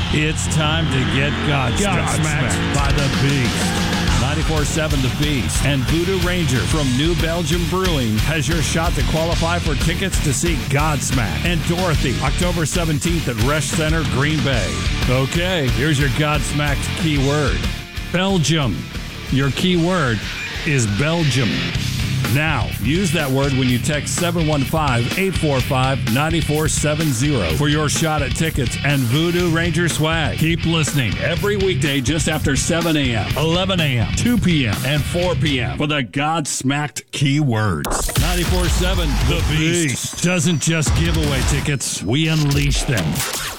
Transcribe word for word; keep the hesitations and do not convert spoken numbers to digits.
It's time to get Godsmacked by the Beast. ninety-four point seven The Beast and Voodoo Ranger from New Belgium Brewing has your shot to qualify for tickets to see Godsmack and Dorothy October seventeenth at Resch Center, Green Bay. Okay, here's your Godsmacked keyword. Belgium. Your keyword is Belgium. Now, use that word when you text seven one five, eight four five, nine four seven zero for your shot at tickets and Voodoo Ranger swag. Keep listening every weekday just after seven a.m., eleven a.m., two p.m., and four p.m. for the Godsmacked keywords. ninety-four point seven The Beast doesn't just give away tickets, we unleash them.